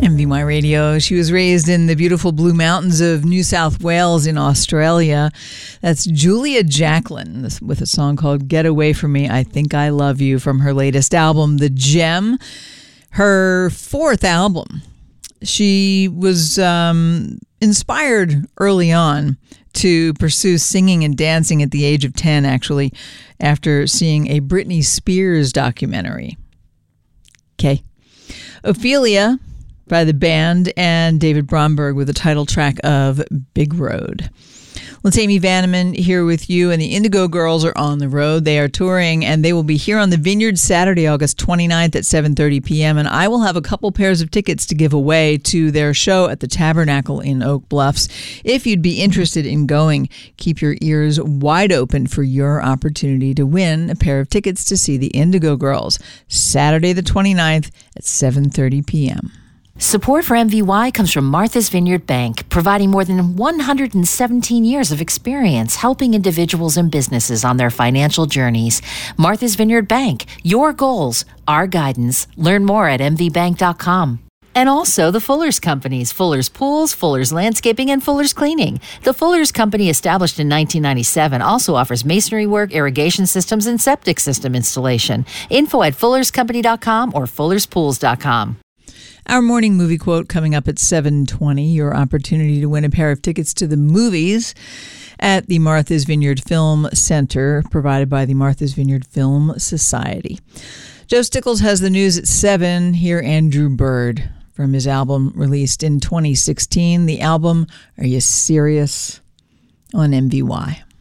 MVY Radio. She was raised in the beautiful Blue Mountains of New South Wales in Australia. That's Julia Jacklin with a song called Get Away From Me, I Think I Love You from her latest album, The Gem, her fourth album. She was inspired early on to pursue singing and dancing at the age of 10, actually, after seeing a Britney Spears documentary. Okay. Ophelia by the band, and David Bromberg with the title track of Big Road. Well, it's Amy Vanneman here with you, and the Indigo Girls are on the road. They are touring, and they will be here on the Vineyard Saturday, August 29th at 7:30 p.m., and I will have a couple pairs of tickets to give away to their show at the Tabernacle in Oak Bluffs. If you'd be interested in going, keep your ears wide open for your opportunity to win a pair of tickets to see the Indigo Girls, Saturday the 29th at 7:30 p.m. Support for MVY comes from Martha's Vineyard Bank, providing more than 117 years of experience helping individuals and businesses on their financial journeys. Martha's Vineyard Bank, your goals, our guidance. Learn more at mvbank.com. And also the Fuller's Companies, Fuller's Pools, Fuller's Landscaping, and Fuller's Cleaning. The Fuller's Company, established in 1997, also offers masonry work, irrigation systems, and septic system installation. Info at fullerscompany.com or fullerspools.com. Our morning movie quote coming up at 7:20. Your opportunity to win a pair of tickets to the movies at the Martha's Vineyard Film Center, provided by the Martha's Vineyard Film Society. Joe Stickles has the news at 7. Hear Andrew Bird from his album released in 2016. The album, Are You Serious? On MVY.